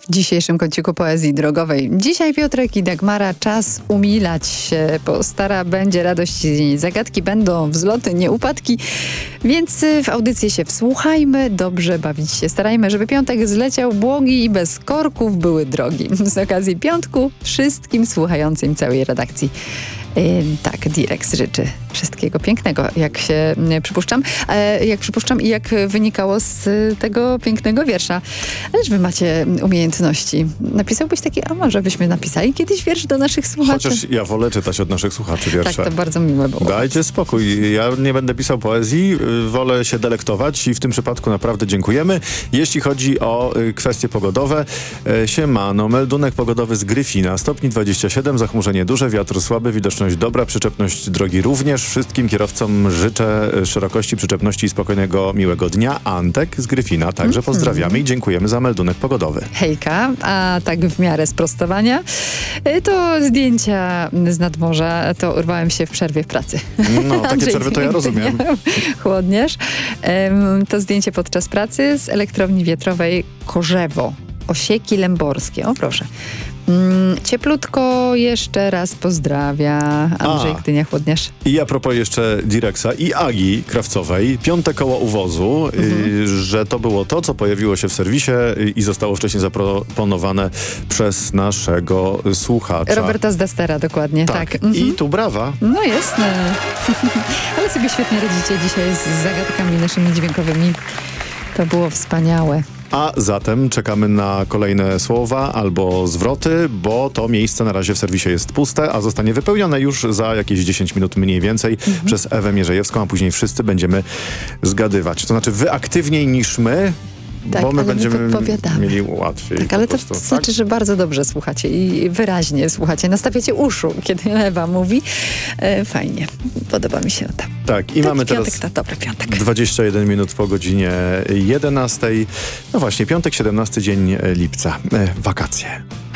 W dzisiejszym kąciku poezji drogowej. Dzisiaj Piotrek i Dagmara, czas umilać się, bo stara będzie radość i dzień. Zagadki będą, wzloty, nie upadki, więc w audycję się wsłuchajmy, dobrze bawić się starajmy, żeby piątek zleciał błogi i bez korków były drogi. Z okazji piątku wszystkim słuchającym całej redakcji. Tak, Direx życzy wszystkiego pięknego, jak się przypuszczam. Jak przypuszczam i jak wynikało z tego pięknego wiersza. Ależ wy macie umiejętności. Napisałbyś taki, a może byśmy napisali kiedyś wiersz do naszych słuchaczy? Chociaż ja wolę czytać od naszych słuchaczy wiersze. Tak, to bardzo miłe było. Dajcie spokój. Ja nie będę pisał poezji, wolę się delektować i w tym przypadku naprawdę dziękujemy. Jeśli chodzi o kwestie pogodowe, siemano, meldunek pogodowy z Gryfina. Stopni 27, zachmurzenie duże, wiatr słaby, widoczność dobra, przyczepność drogi również. Wszystkim kierowcom życzę szerokości, przyczepności i spokojnego, miłego dnia. Antek z Gryfina także pozdrawiamy i dziękujemy za meldunek pogodowy. Hejka, a tak w miarę sprostowania, to zdjęcia z nadmorza, to urwałem się w przerwie w pracy. No, takie przerwy to ja rozumiem. Chłodniesz. To zdjęcie podczas pracy z elektrowni wiatrowej Korzewo. Osieki Lęborskie. O proszę. Cieplutko jeszcze raz pozdrawia Andrzej Gdynia-Chłodniarz. I a propos jeszcze Direxa i Agi Krawcowej, 5. koło uwozu, że to było to, co pojawiło się w serwisie i zostało wcześniej zaproponowane przez naszego słuchacza. Roberta z Dastera, dokładnie. Tak. I tu brawa. No jasne. Ale sobie świetnie radzicie dzisiaj z zagadkami naszymi dźwiękowymi. To było wspaniałe. A zatem czekamy na kolejne słowa albo zwroty, bo to miejsce na razie w serwisie jest puste, a zostanie wypełnione już za jakieś 10 minut mniej więcej przez Ewę Mierzejewską, a później wszyscy będziemy zgadywać. To znaczy wy aktywniej niż my, tak, bo my będziemy mieli łatwiej. łatwiej. Tak, ale to znaczy, że bardzo dobrze słuchacie i wyraźnie słuchacie. Nastawiacie uszu, kiedy Ewa mówi. Fajnie. Podoba mi się to. Tak, i mamy teraz piątek. 21 minut po godzinie 11. No właśnie, piątek, 17 dzień lipca. Wakacje.